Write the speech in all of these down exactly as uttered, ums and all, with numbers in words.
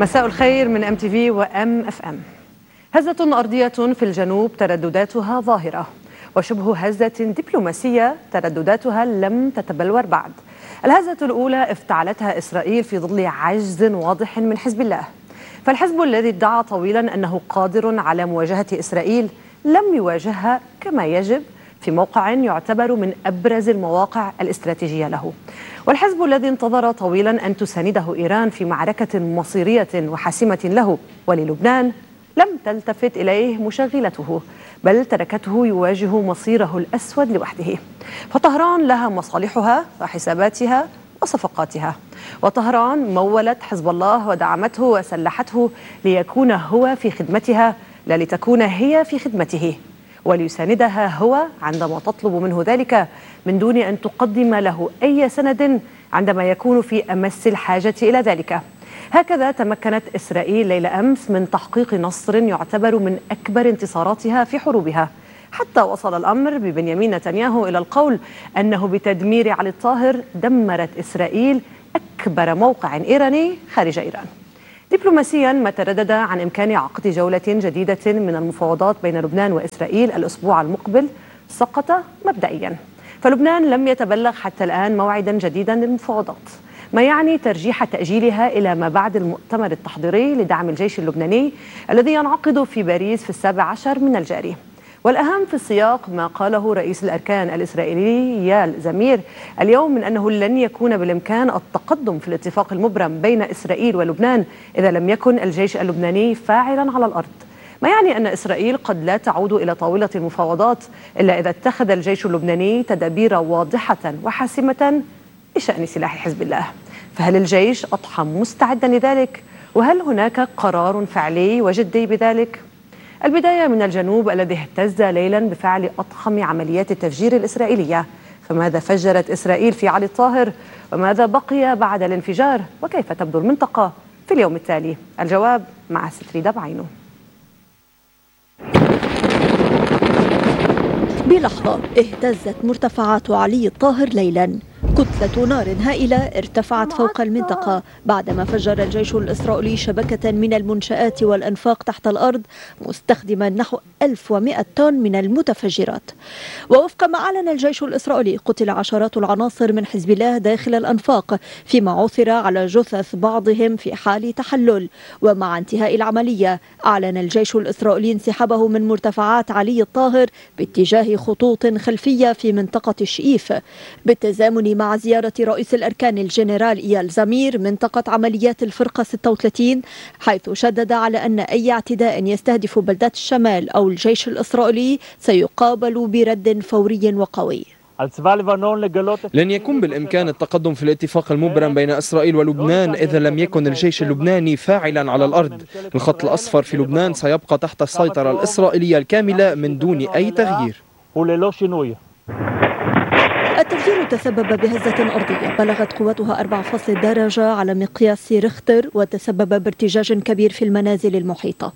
مساء الخير من ام تي في وام اف ام. هزة أرضية في الجنوب تردداتها ظاهرة، وشبه هزة دبلوماسية تردداتها لم تتبلور بعد. الهزة الأولى افتعلتها إسرائيل في ظل عجز واضح من حزب الله، فالحزب الذي ادعى طويلا أنه قادر على مواجهة إسرائيل لم يواجهها كما يجب في موقع يعتبر من أبرز المواقع الاستراتيجية له، والحزب الذي انتظر طويلا أن تسانده إيران في معركة مصيرية وحاسمة له وللبنان لم تلتفت إليه مشغلته، بل تركته يواجه مصيره الأسود لوحده. فطهران لها مصالحها وحساباتها وصفقاتها، وطهران مولت حزب الله ودعمته وسلحته ليكون هو في خدمتها لا لتكون هي في خدمته، وليساندها هو عندما تطلب منه ذلك من دون أن تقدم له أي سند عندما يكون في أمس الحاجة إلى ذلك. هكذا تمكنت إسرائيل ليلة أمس من تحقيق نصر يعتبر من أكبر انتصاراتها في حروبها، حتى وصل الأمر ببنيامين نتنياهو إلى القول أنه بتدمير علي الطاهر دمرت إسرائيل أكبر موقع إيراني خارج إيران. دبلوماسيا، ما تردد عن إمكان عقد جولة جديدة من المفاوضات بين لبنان وإسرائيل الأسبوع المقبل سقط مبدئيا، فلبنان لم يتبلغ حتى الآن موعدا جديدا للمفاوضات، ما يعني ترجيح تأجيلها إلى ما بعد المؤتمر التحضيري لدعم الجيش اللبناني الذي ينعقد في باريس في السابع عشر من الجاري. والأهم في السياق ما قاله رئيس الأركان الإسرائيلي يال زمير اليوم من أنه لن يكون بالإمكان التقدم في الاتفاق المبرم بين إسرائيل ولبنان إذا لم يكن الجيش اللبناني فاعلا على الأرض، ما يعني أن إسرائيل قد لا تعود إلى طاولة المفاوضات إلا إذا اتخذ الجيش اللبناني تدابير واضحة وحاسمة بشأن سلاح حزب الله. فهل الجيش أضحى مستعدا لذلك؟ وهل هناك قرار فعلي وجدي بذلك؟ البداية من الجنوب الذي اهتز ليلا بفعل أضخم عمليات التفجير الإسرائيلية. فماذا فجرت إسرائيل في علي الطاهر؟ وماذا بقي بعد الانفجار؟ وكيف تبدو المنطقة في اليوم التالي؟ الجواب مع ستريدة بعينه. بلحظة اهتزت مرتفعات علي الطاهر ليلا، كتلة نار هائلة ارتفعت فوق المنطقة بعدما فجر الجيش الإسرائيلي شبكة من المنشآت والأنفاق تحت الأرض مستخدما نحو ألف ومئة طن من المتفجرات. ووفق ما أعلن الجيش الإسرائيلي قتل عشرات العناصر من حزب الله داخل الأنفاق، فيما عثر على جثث بعضهم في حال تحلل. ومع انتهاء العملية أعلن الجيش الإسرائيلي انسحابه من مرتفعات علي الطاهر باتجاه خطوط خلفية في منطقة الشئيف، بالتزامن مع زيارة رئيس الأركان الجنرال إيال زمير منطقة عمليات الفرقة ستة وثلاثين، حيث شدد على أن أي اعتداء يستهدف بلدات الشمال أو الجيش الإسرائيلي سيقابل برد فوري وقوي. لن يكون بالإمكان التقدم في الاتفاق المبرم بين إسرائيل ولبنان إذا لم يكن الجيش اللبناني فاعلا على الأرض. الخط الأصفر في لبنان سيبقى تحت السيطرة الإسرائيلية الكاملة من دون أي تغيير. التفجير تسبب بهزة أرضية بلغت قوتها أربعة فاصلة درجة على مقياس ريختر، وتسبب بارتجاج كبير في المنازل المحيطة.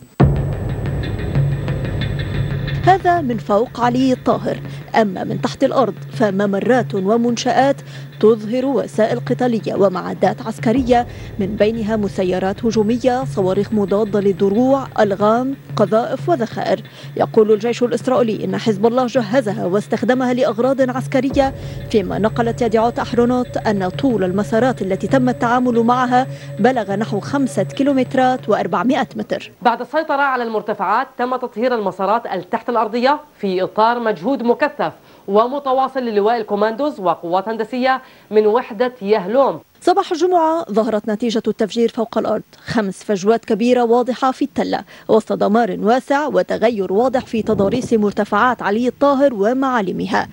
هذا من فوق علي الطاهر، أما من تحت الأرض فممرات ومنشآت تظهر وسائل قتالية ومعدات عسكرية، من بينها مسيرات هجومية، صواريخ مضادة للدروع، ألغام، قذائف وذخائر. يقول الجيش الإسرائيلي إن حزب الله جهزها واستخدمها لأغراض عسكرية، فيما نقلت يدعوت أحرونوت أن طول المسارات التي تم التعامل معها بلغ نحو خمسة كيلومترات وأربعمئة متر. بعد السيطرة على المرتفعات تم تطهير المسارات التحت الأرضية في إطار مجهود مكثف ومتواصل للواء الكوماندوز وقوات هندسية من وحدة يهلوم. صباح الجمعة ظهرت نتيجة التفجير فوق الأرض، خمس فجوات كبيرة واضحة في التلة وسط دمار واسع وتغير واضح في تضاريس مرتفعات علي الطاهر ومعالمها.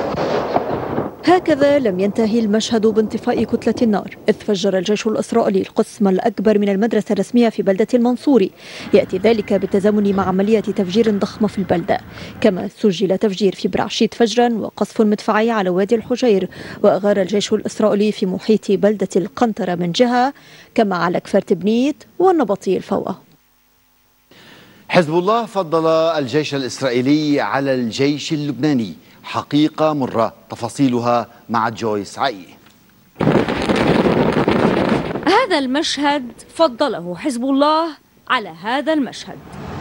هكذا لم ينتهي المشهد بانطفاء كتلة النار، إذ فجر الجيش الإسرائيلي القسم الأكبر من المدرسة الرسمية في بلدة المنصوري. يأتي ذلك بالتزامن مع عملية تفجير ضخمة في البلدة، كما سجل تفجير في برعشيت فجرا وقصف مدفعي على وادي الحجير. وأغار الجيش الإسرائيلي في محيط بلدة القنطرة من جهة، كما على كفر تبنيت والنبطي الفوة. حزب الله فضل الجيش الإسرائيلي على الجيش اللبناني، حقيقة مرة، تفاصيلها مع جويس عائي. هذا المشهد فضله حزب الله على هذا المشهد.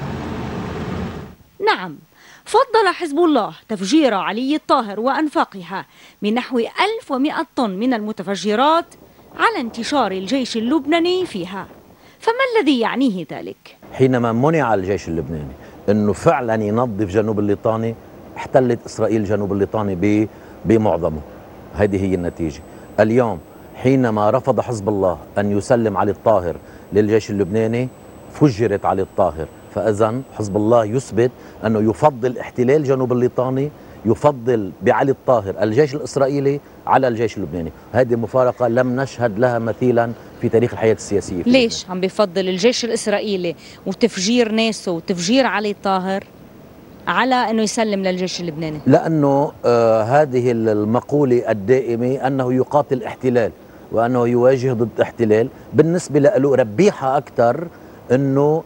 نعم، فضل حزب الله تفجير علي الطاهر وأنفاقها من نحو ألف ومئة طن من المتفجرات على انتشار الجيش اللبناني فيها. فما الذي يعنيه ذلك؟ حينما منع الجيش اللبناني أنه فعلا ينظف جنوب الليطاني، احتلت إسرائيل جنوب الليطاني بمعظمه. هذه هي النتيجة. اليوم حينما رفض حزب الله أن يسلم علي الطاهر للجيش اللبناني، فجرت علي الطاهر. فإذن حزب الله يثبت أنه يفضل احتلال جنوب الليطاني، يفضل بعلي الطاهر الجيش الإسرائيلي على الجيش اللبناني. هذه مفارقة لم نشهد لها مثيلا في تاريخ الحياة السياسية. ليش عم بيفضل الجيش الإسرائيلي وتفجير ناسه وتفجير علي الطاهر على أنه يسلم للجيش اللبناني؟ لأنه آه هذه المقولة الدائمة أنه يقاتل احتلال وأنه يواجه ضد احتلال، بالنسبة له ربيحة أكثر أنه